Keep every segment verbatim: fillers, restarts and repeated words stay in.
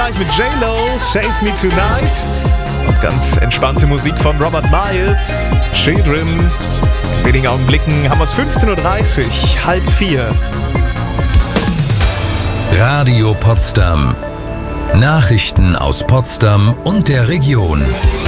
gleich mit J-Lo, Save Me Tonight. Und ganz entspannte Musik von Robert Miles, Children. In wenigen Augenblicken haben wir es fünfzehn Uhr dreißig, halb vier. Radio Potsdam. Nachrichten aus Potsdam und der Region.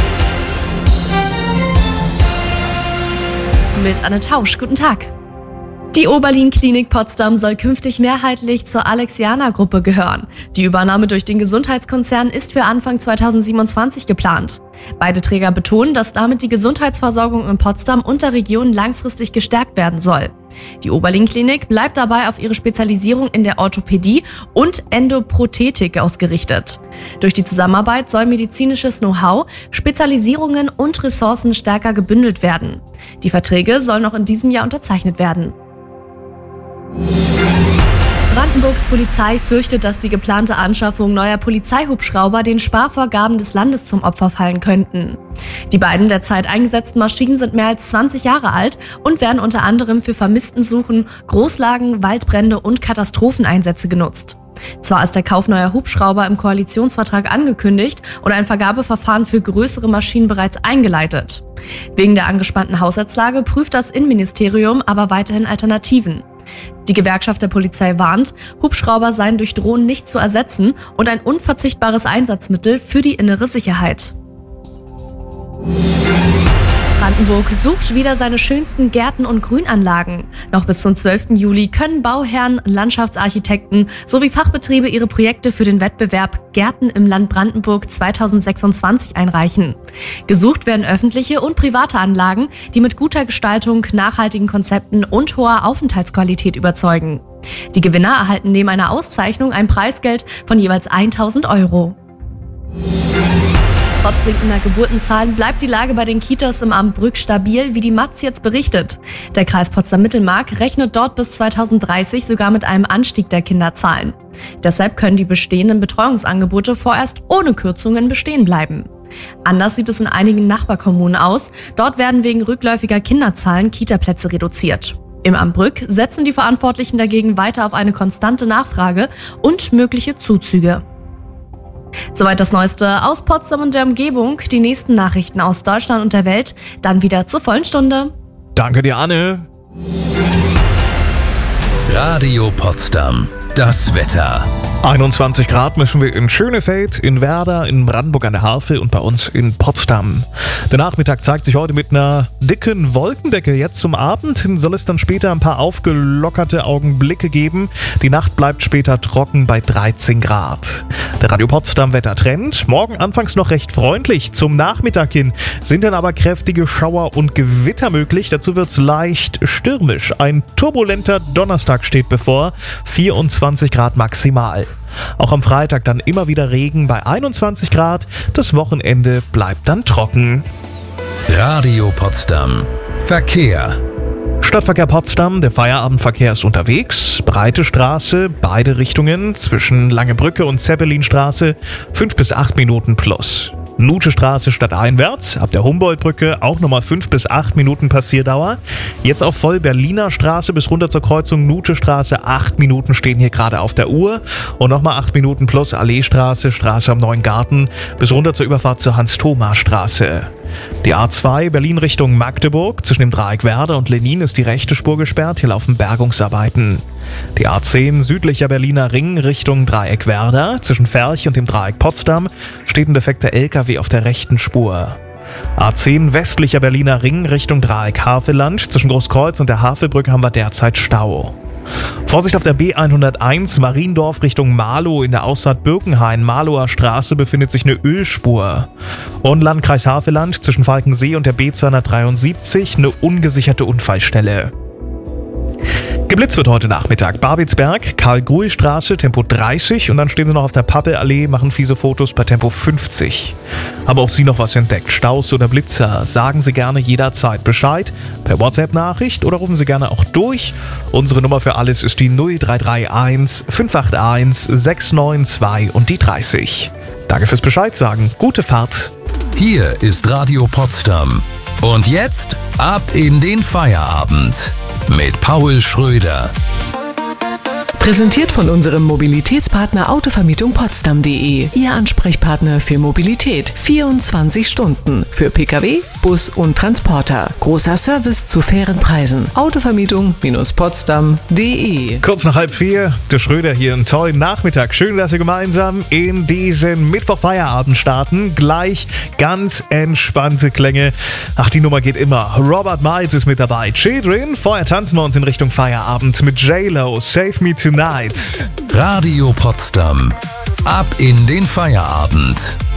Mit Anne Tausch, guten Tag. Die Oberlin-Klinik Potsdam soll künftig mehrheitlich zur Alexianer-Gruppe gehören. Die Übernahme durch den Gesundheitskonzern ist für Anfang zweitausendsiebenundzwanzig geplant. Beide Träger betonen, dass damit die Gesundheitsversorgung in Potsdam und der Region langfristig gestärkt werden soll. Die Oberlin-Klinik bleibt dabei auf ihre Spezialisierung in der Orthopädie und Endoprothetik ausgerichtet. Durch die Zusammenarbeit soll medizinisches Know-how, Spezialisierungen und Ressourcen stärker gebündelt werden. Die Verträge sollen noch in diesem Jahr unterzeichnet werden. Brandenburgs Polizei fürchtet, dass die geplante Anschaffung neuer Polizeihubschrauber den Sparvorgaben des Landes zum Opfer fallen könnten. Die beiden derzeit eingesetzten Maschinen sind mehr als zwanzig Jahre alt und werden unter anderem für Vermisstensuchen, Großlagen, Waldbrände und Katastropheneinsätze genutzt. Zwar ist der Kauf neuer Hubschrauber im Koalitionsvertrag angekündigt und ein Vergabeverfahren für größere Maschinen bereits eingeleitet. Wegen der angespannten Haushaltslage prüft das Innenministerium aber weiterhin Alternativen. Die Gewerkschaft der Polizei warnt, Hubschrauber seien durch Drohnen nicht zu ersetzen und ein unverzichtbares Einsatzmittel für die innere Sicherheit. Brandenburg sucht wieder seine schönsten Gärten und Grünanlagen. Noch bis zum zwölften Juli können Bauherren, Landschaftsarchitekten sowie Fachbetriebe ihre Projekte für den Wettbewerb Gärten im Land Brandenburg zweitausendsechsundzwanzig einreichen. Gesucht werden öffentliche und private Anlagen, die mit guter Gestaltung, nachhaltigen Konzepten und hoher Aufenthaltsqualität überzeugen. Die Gewinner erhalten neben einer Auszeichnung ein Preisgeld von jeweils tausend Euro. Trotz sinkender Geburtenzahlen bleibt die Lage bei den Kitas im Amt Brück stabil, wie die Matz jetzt berichtet. Der Kreis Potsdam-Mittelmark rechnet dort bis zweitausenddreißig sogar mit einem Anstieg der Kinderzahlen. Deshalb können die bestehenden Betreuungsangebote vorerst ohne Kürzungen bestehen bleiben. Anders sieht es in einigen Nachbarkommunen aus. Dort werden wegen rückläufiger Kinderzahlen Kitaplätze reduziert. Im Amt Brück setzen die Verantwortlichen dagegen weiter auf eine konstante Nachfrage und mögliche Zuzüge. Soweit das Neueste aus Potsdam und der Umgebung. Die nächsten Nachrichten aus Deutschland und der Welt dann wieder zur vollen Stunde. Danke dir, Anne. Radio Potsdam. Das Wetter. einundzwanzig Grad mischen wir in Schönefeld, in Werder, in Brandenburg an der Havel und bei uns in Potsdam. Der Nachmittag zeigt sich heute mit einer dicken Wolkendecke. Jetzt zum Abend hin soll es dann später ein paar aufgelockerte Augenblicke geben. Die Nacht bleibt später trocken bei dreizehn Grad. Der Radio Potsdam Wettertrend. Morgen anfangs noch recht freundlich. Zum Nachmittag hin sind dann aber kräftige Schauer und Gewitter möglich. Dazu wird es leicht stürmisch. Ein turbulenter Donnerstag steht bevor. vierundzwanzig Grad maximal. Auch am Freitag dann immer wieder Regen bei einundzwanzig Grad. Das Wochenende bleibt dann trocken. Radio Potsdam. Verkehr. Stadtverkehr Potsdam, der Feierabendverkehr ist unterwegs. Breite Straße, beide Richtungen zwischen Langebrücke und Zeppelinstraße, fünf bis acht Minuten plus. Nuthestraße stadteinwärts, ab der Humboldtbrücke auch nochmal fünf bis acht Minuten Passierdauer. Jetzt auf voll Berliner Straße bis runter zur Kreuzung Nuthestraße, acht Minuten stehen hier gerade auf der Uhr. Und nochmal acht Minuten plus Alleestraße, Straße am Neuen Garten bis runter zur Überfahrt zur Hans-Thoma-Straße. Die A zwei Berlin Richtung Magdeburg, zwischen dem Dreieck Werder und Lenin ist die rechte Spur gesperrt, hier laufen Bergungsarbeiten. Die A zehn südlicher Berliner Ring Richtung Dreieck Werder, zwischen Ferch und dem Dreieck Potsdam steht ein defekter L K W auf der rechten Spur. A zehn westlicher Berliner Ring Richtung Dreieck Havelland, zwischen Großkreuz und der Havelbrücke haben wir derzeit Stau. Vorsicht auf der B hunderteins Mariendorf Richtung Marlow, in der Ausfahrt Birkenhain-Marlower Straße befindet sich eine Ölspur. Und Landkreis Havelland zwischen Falkensee und der B zweihundertdreiundsiebzig eine ungesicherte Unfallstelle. Geblitzt wird heute Nachmittag. Babelsberg, Karl-Gruhl-Straße, Tempo dreißig und dann stehen sie noch auf der Pappel-Allee, machen fiese Fotos bei Tempo fünfzig. Haben auch Sie noch was entdeckt? Staus oder Blitzer? Sagen Sie gerne jederzeit Bescheid per WhatsApp-Nachricht oder rufen Sie gerne auch durch. Unsere Nummer für alles ist die null drei drei eins fünf acht eins sechs neun zwei und die dreißig. Danke fürs Bescheid sagen. Gute Fahrt. Hier ist Radio Potsdam. Und jetzt ab in den Feierabend mit Paul Schröder. Präsentiert von unserem Mobilitätspartner Autovermietung Potsdam punkt de. Ihr Ansprechpartner für Mobilität. vierundzwanzig Stunden. Für Pkw, Bus und Transporter. Großer Service zu fairen Preisen. Autovermietung Potsdam punkt de. Kurz nach halb vier, der Schröder hier. Einen tollen Nachmittag. Schön, dass wir gemeinsam in diesen Mittwoch-Feierabend starten. Gleich ganz entspannte Klänge. Ach, die Nummer geht immer. Robert Miles ist mit dabei. Children. Vorher tanzen wir uns in Richtung Feierabend mit J-Lo. Save Me Tonight. Radio Potsdam. Ab in den Feierabend.